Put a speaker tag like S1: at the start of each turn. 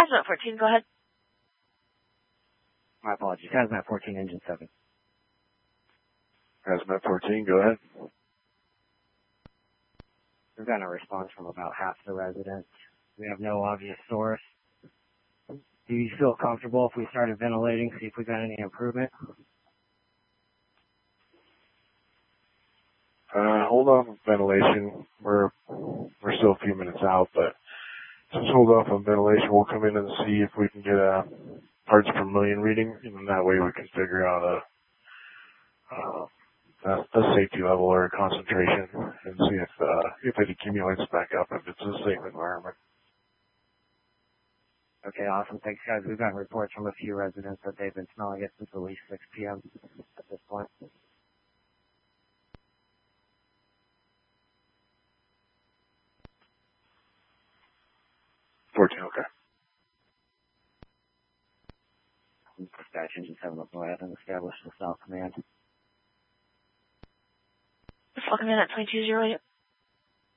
S1: Hazmat 14, go ahead.
S2: My apologies. Hazmat 14, engine 7.
S3: Hazmat 14, go ahead.
S2: We've gotten a response from about half the residents. We have no obvious source. Do you feel comfortable if we started ventilating, see if we got any improvement?
S3: Hold off on ventilation. We're still a few minutes out, but just hold off on ventilation. We'll come in and see if we can get a parts per million reading, and that way we can figure out a safety level or a concentration and see if it accumulates back up, if it's a safe environment.
S2: Okay, awesome. Thanks, guys. We've gotten reports from a few residents that they've been smelling it since at least 6 p.m. at this point.
S3: Okay.
S2: Dispatch engine 7 will go ahead and establish the South Command.
S1: South Command at 2208.